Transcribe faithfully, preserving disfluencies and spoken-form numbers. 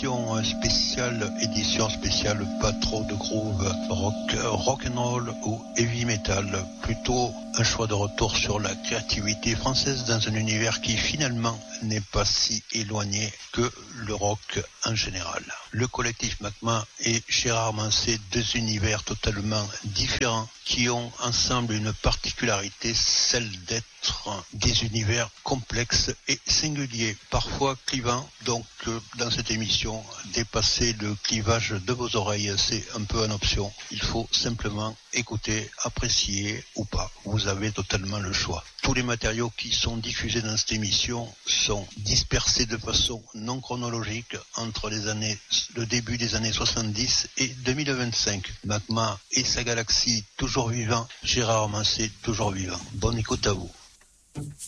émission spéciale, édition spéciale, pas trop de groove, rock, rock'n'roll ou heavy metal, plutôt un choix de retour sur la créativité française dans un univers qui finalement n'est pas si éloigné que le rock en général. Le collectif MACMA et Gérard Manset, deux univers totalement différents qui ont ensemble une particularité, celle d'être des univers complexes et singuliers, parfois clivants. Donc euh, dans cette émission, dépasser le clivage de vos oreilles, c'est un peu en option. Il faut simplement écouter, apprécier ou pas. Vous avez totalement le choix. Tous les matériaux qui sont diffusés dans cette émission sont dispersés de façon non chronologique entre les années, le début des années soixante-dix et deux mille vingt-cinq. MACMA et sa galaxie toujours vivant, Gérard Manset toujours vivant. Bonne écoute à vous.